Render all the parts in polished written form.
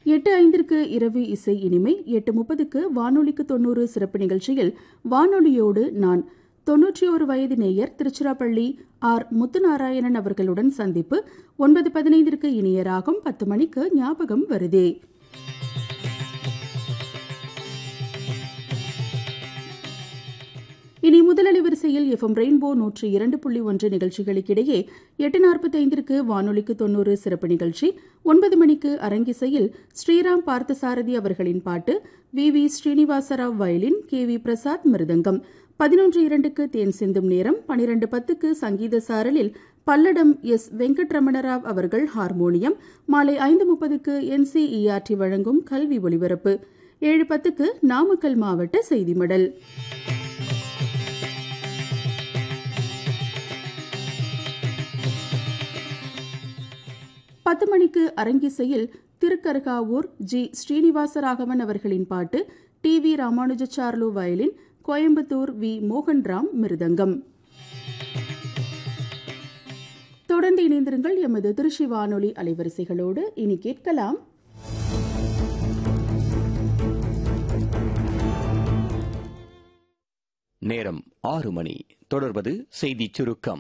8:05 இரவு இசை இனிமை, 8:30 வானொலிக்கு 90 சிறப்பு நிகழ்ச்சியில் வானொலியோடு நான் 91 வயது நேயர் திருச்சிராப்பள்ளி ஆர். முத்துநாராயணன் அவர்களுடன் சந்திப்பு. 9:15 இனிய ராகம், 10 மணிக்கு ஞாபகம் வருதே. இனி முதலலை வரிசையில் எஃப்எம் ரெயின்போ 102.1 நிகழ்ச்சிகளுக்கிடையே 8:45 வானொலிக்கு 90 சிறப்பு நிகழ்ச்சி. 9 மணிக்கு அரங்கிசையில் ஸ்ரீராம் பார்த்தசாரதி அவர்களின் பாட்டு, we. Srinivasarao violin, KV Prasad மிருதங்கம். 11:02 தேன் சிந்தும் நேரம். 12:10 சங்கீத சாரலில் பல்லடம் எஸ். வெங்கட்ரமணராவ் அவர்கள் ஹார்மோனியம். மாலை 5:30 NCERT வழங்கும் கல்வி ஒலிபரப்பு. 7:10 நாமக்கல் மாவட்ட செய்தி மடல். 10 மணிக்கு அரங்கிசையில் திருக்கருகாவூர் ஜி. ஸ்ரீனிவாசராகவன் அவர்களின் பாட்டு, TV Ramanujacharyulu violin, Coimbatore we. Mohanram மிருதங்கம். தொடர்ந்து இணைந்திருங்கள் எமது திருச்சி வானொலி அலைவரிசைகளோடு. இனி கேட்கலாம் நேரம் 6 மணி. தொடர்வது செய்திச் சுருக்கம்.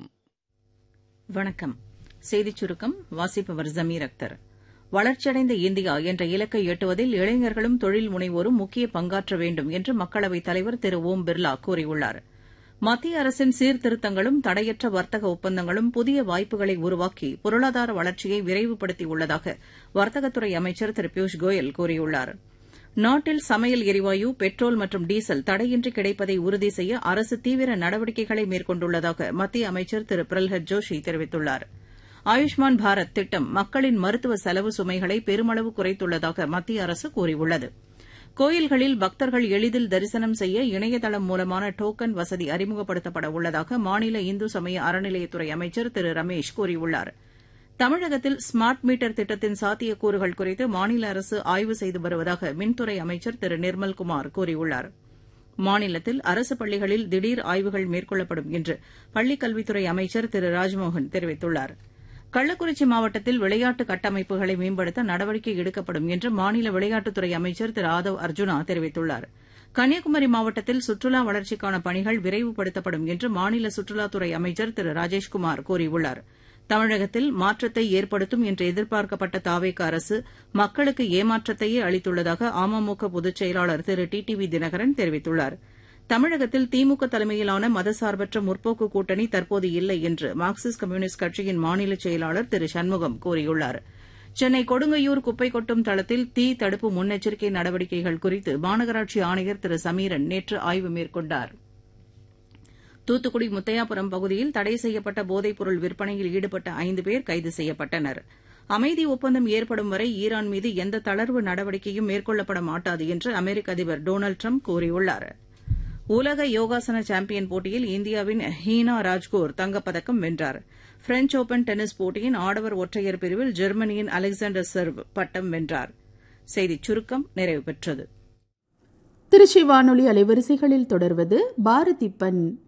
வணக்கம். செய்திச் சுருக்கம் வாசிப்பவர் ஜமீர் அக்தர். வளர்ச்சியடைந்த இந்தியா என்ற இலக்கை எட்டுவதில் இளைஞர்களும் தொழில் முனைவோரும் முக்கிய பங்காற்ற வேண்டும் என்று மக்களவைத் தலைவர் திரு ஓம் பிர்லா கூறியுள்ளார். மத்திய அரசின் சீர்திருத்தங்களும் தடையற்ற வர்த்தக ஒப்பந்தங்களும் புதிய வாய்ப்புகளை உருவாக்கி பொருளாதார வளர்ச்சியை விரைவுபடுத்தியுள்ளதாக வர்த்தகத்துறை அமைச்சர் திரு பியூஷ் கோயல் கூறியுள்ளார். நாட்டில் சமையல் எரிவாயு, பெட்ரோல் மற்றும் டீசல் தடையின்றி கிடைப்பதை உறுதி செய்ய அரசு தீவிர நடவடிக்கைகளை மேற்கொண்டுள்ளதாக மத்திய அமைச்சர் திரு பிரல்ஹத் ஜோஷி தெரிவித்துள்ளார். ஆயுஷ்மான் பாரத் திட்டம் மக்களின் மருத்துவ செலவு சுமைகளை பெருமளவு குறைத்துள்ளதாக மத்திய அரசு கூறியுள்ளது. கோயில்களில் பக்தர்கள் எளிதில் தரிசனம் செய்ய இணையதளம் மூலமான டோக்கன் வசதி அறிமுகப்படுத்தப்பட உள்ளதாக மாநில இந்து சமய அறநிலையத்துறை அமைச்சர் திரு ரமேஷ் கூறியுள்ளார். தமிழகத்தில் ஸ்மார்ட் மீட்டர் திட்டத்தின் சாத்தியக்கூறுகள் குறித்து மாநில அரசு ஆய்வு செய்து வருவதாக மின்துறை அமைச்சர் திரு நிர்மல்குமார் கூறியுள்ளார். மாநிலத்தில் அரசு பள்ளிகளில் திடீர் ஆய்வுகள் மேற்கொள்ளப்படும் என்று பள்ளிக்கல்வித்துறை அமைச்சர் திரு ராஜ்மோகன் தெரிவித்துள்ளார். கள்ளக்குறிச்சி மாவட்டத்தில் விளையாட்டு கட்டமைப்புகளை மேம்படுத்த நடவடிக்கை எடுக்கப்படும் என்று மாநில விளையாட்டுத்துறை அமைச்சர் திரு ஆதவ் அர்ஜுனா தெரிவித்துள்ளார். கன்னியாகுமரி மாவட்டத்தில் சுற்றுலா வளர்ச்சிக்கான பணிகள் விரைவுபடுத்தப்படும் என்று மாநில சுற்றுலாத்துறை அமைச்சர் திரு ராஜேஷ்குமார் கூறியுள்ளார். தமிழகத்தில் மாற்றத்தை ஏற்படுத்தும் என்று எதிர்பார்க்கப்பட்ட தாவேக அரசு மக்களுக்கு ஏமாற்றத்தையே அளித்துள்ளதாக அமமுக பொதுச் செயலாளர் திரு டிடிவி தினகரன் தெரிவித்துள்ளார். தமிழகத்தில் திமுக தலைமையிலான மதசார்பற்ற முற்போக்கு கூட்டணி தற்போது இல்லை என்று மார்க்சிஸ்ட் கம்யூனிஸ்ட் கட்சியின் மாநில செயலாளர் திரு சண்முகம் கூறியுள்ளார். சென்னை கொடுங்கையூர் குப்பை கொட்டும் தளத்தில் தீ தடுப்பு முன்னெச்சரிக்கை நடவடிக்கைகள் குறித்து மாநகராட்சி ஆணையர் திரு சமீரன் நேற்று ஆய்வு மேற்கொண்டார். தூத்துக்குடி முத்தையாபுரம் பகுதியில் தடை செய்யப்பட்ட போதைப்பொருள் விற்பனையில் ஈடுபட்ட 5 பேர் கைது செய்யப்பட்டனர். அமைதி ஒப்பந்தம் ஏற்படும் வரை ஈரான் மீது எந்த தளர்வு நடவடிக்கையும் மேற்கொள்ளப்பட மாட்டாது என்று அமெரிக்க அதிபர் டொனால்டு டிரம்ப் கூறியுள்ளார். உலக யோகாசன சாம்பியன் போட்டியில் இந்தியாவின் ஹீனா ராஜ்கோர் தங்கப்பதக்கம் வென்றார். பிரெஞ்ச் ஓபன் டென்னிஸ் போட்டியின் ஆடவர் ஒற்றையர் பிரிவில் ஜெர்மனியின் அலெக்சாண்டர் சர்வ் பட்டம் வென்றார். செய்திச் சுருக்கம் நிறைவு பெற்றது. திருச்சி வானொலி அலைவரிசைகளில் தொடர்வது பாரதிப்பன்.